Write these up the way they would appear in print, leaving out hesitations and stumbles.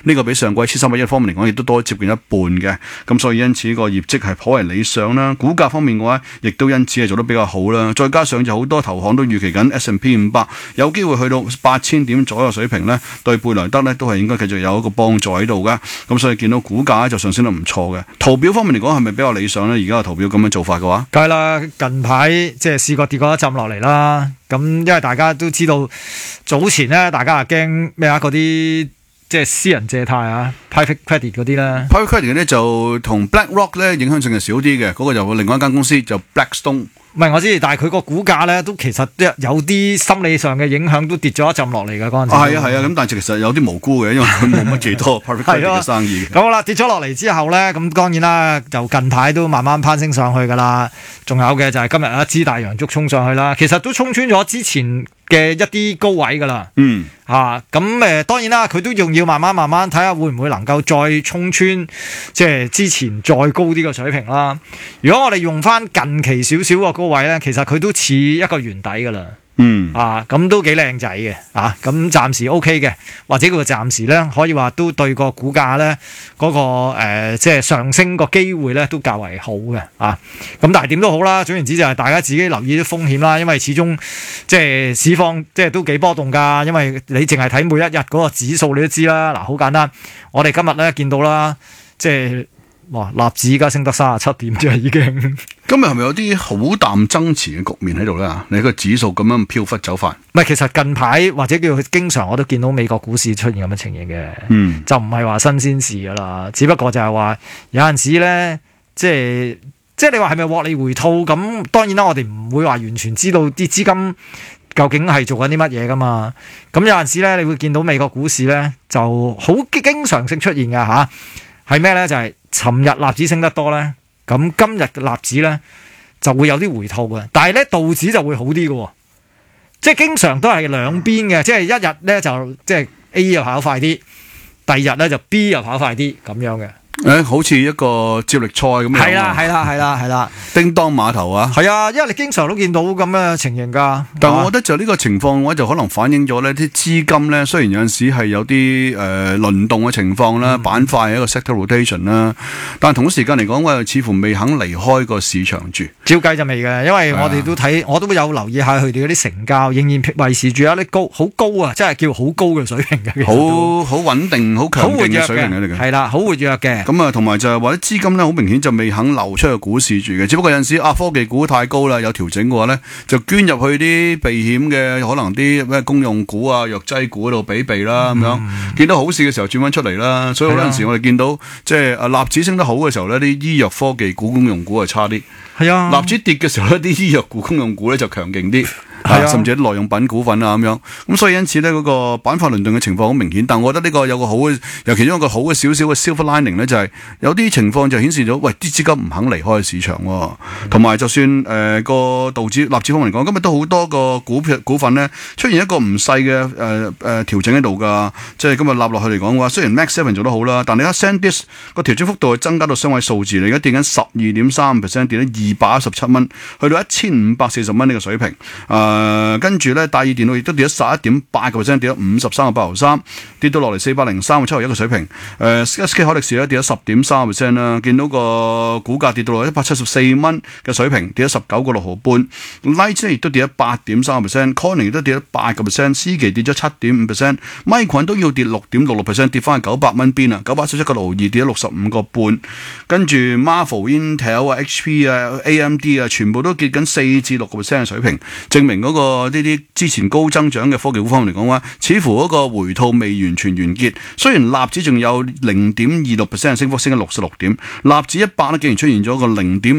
呢個比上季1300億方面嚟講，亦都多接近一半嘅。咁所以因此個業績係頗為理想啦。股價方面嘅話，亦都因此係做得比較好啦。再加上就好多投行都預期緊 S&P 500有機會去到8000點左右水平呢，對貝萊德呢都係應該繼續有一個幫助喺度噶。咁所以見到股價就上升得唔錯嘅。圖表方面嚟講係咪比較理想呢？而家個圖表咁樣做法嘅話， 梗係啦，近排即係試過跌過一陣落嚟啦。咁因為大家都知道早前咧，大家係驚咩啊？嗰啲即係私人借貸啊 ，private credit 嗰啲咧 ，private credit 咧就同 BlackRock 咧影響性係少啲嘅，嗰個就另外一間公司就 Blackstone。 唔係我知，但係佢個股價咧都其實有啲心理上嘅影響，都跌咗一陣落嚟嘅嗰陣時。係啊，咁但係其實有啲無辜嘅，因為佢冇乜幾多 private credit 嘅生意。 咁好啦，跌咗落嚟之後咧，咁當然啦，就近排都慢慢攀升上去㗎啦。仲有嘅就係今日一支大陽燭衝上去啦，其實都衝穿咗之前嘅一啲高位㗎啦。咁當然啦，佢都仲要慢慢睇下會唔會能夠再衝穿即係之前再高啲嘅水平啦。如果我哋用翻近期少少個高位咧，其實佢都似一個圓底㗎啦。咁都幾靚仔嘅，咁暫時 OK 嘅，或者佢暫時咧可以話都對個股價咧嗰個即係上升個機會咧都較為好嘅，咁但係點都好啦，總言之就係大家自己留意啲風險啦，因為始終即係市況即係都幾波動㗎，因為你淨係睇每一日嗰個指數你都知啦，好簡單，我哋今日咧見到啦，即係哇納指而家升得37點啫已經。 今日係咪有啲好淡增持嘅局面喺度咧？你個指數咁樣飄忽走法？ 唔係，其實近排或者叫佢經常我都見到美國股市出現咁嘅情形嘅，就唔係話新鮮事噶啦，只不過就係話有陣時咧，即係你話係咪獲利回吐咁？當然啦，我哋唔會話完全知道啲資金究竟係做緊啲乜嘢噶嘛。咁有陣時咧，你會見到美國股市咧就好經常性出現嘅嚇，係咩咧？就係尋日納指升得多咧。咁今日嘅納指咧就會有啲回吐嘅，但係咧道指就會好啲嘅，即係經常都係兩邊嘅，即係一日咧就即係 A 又跑快啲，第二日咧就 B 又跑快啲咁樣嘅。 好似一個接力賽咁樣。係啦，叮當碼頭啊。 係啊，因為你經常都見到咁嘅情形㗎。 但係我覺得就呢個情況嘅話，就可能反映咗呢啲資金咧，雖然有陣時係有啲輪動嘅情況啦，板塊係一個 sector rotation 啦，但係同一時間嚟講，我似乎未肯離開個市場住。 照計就未嘅，因為我哋都睇，我都有留意下佢哋嗰啲成交，仍然維持住一啲好高啊，即係叫好高嘅水平嘅。好穩定、好強勁嘅水平嚟嘅。 係啦，好活躍嘅。 咁啊，同埋就係話啲資金咧，好明顯就未肯流出去股市住嘅。只不過有陣時科技股太高啦，有調整嘅話咧，就捐入去啲避險嘅，可能啲咩公用股啊、藥劑股嗰度避啦咁樣。見到好市嘅時候轉翻出嚟啦，所以有陣時我哋見到即係納指升得好嘅時候咧，啲醫藥科技股、公用股係差啲。係啊，納指跌嘅時候咧，啲醫藥股、公用股咧就強勁啲。甚至係啲耐用品股份啊咁樣，咁所以因此咧嗰個板塊輪動嘅情況好明顯，但我覺得呢個有個好嘅，尤其中一個好嘅少少嘅 silver lining 咧，就係有啲情況就顯示咗，喂啲資金唔肯離開市場喎，同埋就算個道指、納指方面嚟講，今日都好多個股份咧出現一個唔細嘅調整喺度㗎，即係今日納落去嚟講嘅話，雖然 Max 7做得好啦，但你睇 SanDisk 個調整幅度係增加到雙位數字，你而家跌緊12.3%，跌咗217蚊，去到1540蚊呢個水平，跟住咧，戴爾電腦亦都跌咗11.8%，跌咗53.8%，跌到落嚟403.7一個水平。SK 海力士咧跌咗10.3% 啦，見到個股價跌到落174蚊嘅水平，跌咗19.6半。Light 亦都跌咗8.3%，Corning 亦都跌咗8%，思奇跌咗7.5%，咪群都要跌6.66%，跌翻去900蚊邊啊，977.62跌咗65半。跟住 Marvel、Intel 啊、HP 啊、AMD 啊，全部都跌緊4至6%嘅水平，證明嗰個呢啲之前高增長嘅科技股方面嚟講話，似乎嗰個回吐未完全完結。雖然納指仲有0.26% 嘅升幅，升咗66點，納指100咧竟然出現咗個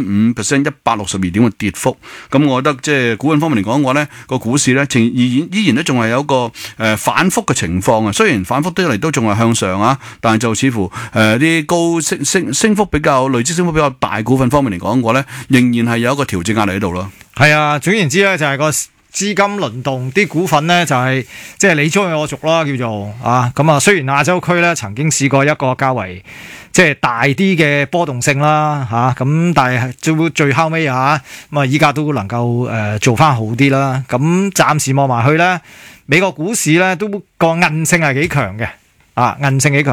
0.5%162點嘅跌幅。咁我覺得即係股份方面嚟講嘅話咧，個股市咧依然都仲係有一個反覆嘅情況啊。雖然反覆得嚟都仲係向上啊，但係就似乎啲高升幅比較累積升幅比較大股份方面嚟講嘅話咧，仍然係有一個調整壓力喺度咯。 係啊，總言之咧就係個資金輪動，啲股份咧就係即係你中意我逐啦，叫做咁啊。雖然亞洲區咧曾經試過一個較為即係大啲嘅波動性啦，咁但係最後尾咁啊，依家都能夠做翻好啲啦。咁暫時望埋去咧，美國股市咧都個韌性係幾強嘅，韌性幾強。